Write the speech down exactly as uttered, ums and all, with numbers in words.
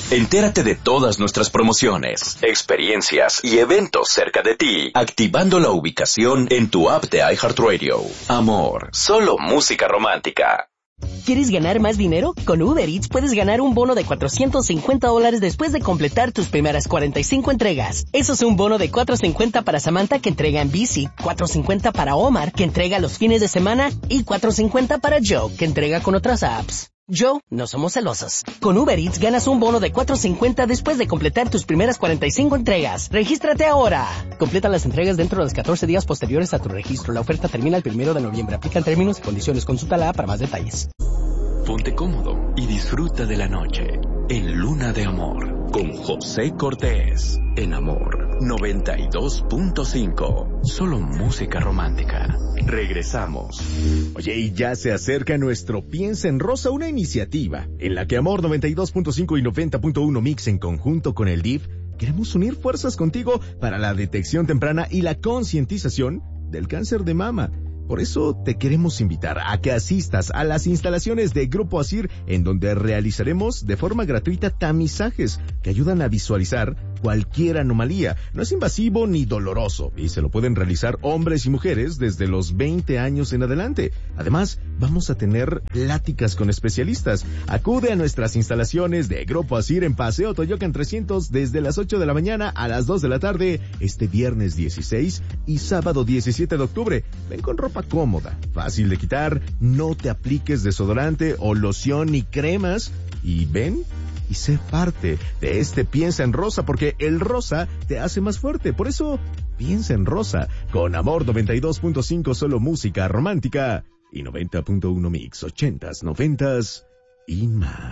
Entérate de todas nuestras promociones, experiencias y eventos cerca de ti, activando la ubicación en tu app de iHeartRadio. Amor, solo música romántica. ¿Quieres ganar más dinero? Con Uber Eats puedes ganar un bono de cuatrocientos cincuenta dólares después de completar tus primeras cuarenta y cinco entregas. Eso es un bono de cuatrocientos cincuenta para Samantha, que entrega en bici, cuatrocientos cincuenta para Omar, que entrega los fines de semana, y cuatrocientos cincuenta para Joe, que entrega con otras apps. Joe, no somos celosos. Con Uber Eats ganas un bono de cuatrocientos cincuenta después de completar tus primeras cuarenta y cinco entregas. ¡Regístrate ahora! Completa las entregas dentro de los catorce días posteriores a tu registro. La oferta termina el primero de noviembre. Aplican términos y condiciones. Consúltala para más detalles. Ponte cómodo y disfruta de la noche en Luna de Amor con José Cortés en Amor noventa y dos punto cinco. Solo música romántica. Regresamos. Oye, y ya se acerca nuestro Piensa en Rosa, una iniciativa en la que Amor noventa y dos punto cinco y noventa punto uno Mix, en conjunto con el D I F, queremos unir fuerzas contigo para la detección temprana y la concientización del cáncer de mama. Por eso te queremos invitar a que asistas a las instalaciones de Grupo Asir, en donde realizaremos de forma gratuita tamizajes que ayudan a visualizar cualquier anomalía. No es invasivo ni doloroso y se lo pueden realizar hombres y mujeres desde los veinte años en adelante. Además, vamos a tener pláticas con especialistas. Acude a nuestras instalaciones de Grupo Asir en Paseo Toyocan trescientos desde las ocho de la mañana a las dos de la tarde este viernes dieciséis y sábado diecisiete de octubre. Ven con ropa cómoda, fácil de quitar, no te apliques desodorante o loción ni cremas y ven y sé parte de este Piensa en Rosa, porque el rosa te hace más fuerte. Por eso, piensa en rosa con Amor noventa y dos punto cinco, solo música romántica, y noventa punto uno Mix, ochentas, noventas y más.